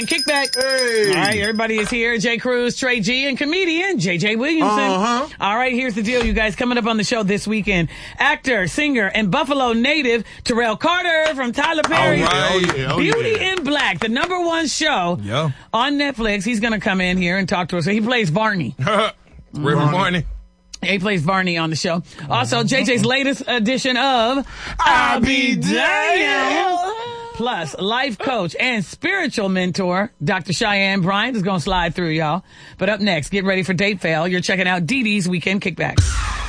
Kickback. Hey. All right, everybody is here. Jay Cruz, Trey G, and comedian JJ Williamson. All right, here's the deal, you guys. Coming up on the show this weekend, actor, singer, and Buffalo native Terrell Carter from Tyler Perry. Beauty in Black, the #1 show on Netflix. He's going to come in here and talk to us. So he plays Barney. Reverend Barney. He plays Barney on the show. Also, JJ's latest edition of I'll Be Damned. Plus, life coach and spiritual mentor, Dr. Cheyenne Bryant, is going to slide through, y'all. But up next, get ready for Date Fail. You're checking out Dee Dee's Weekend Kickback.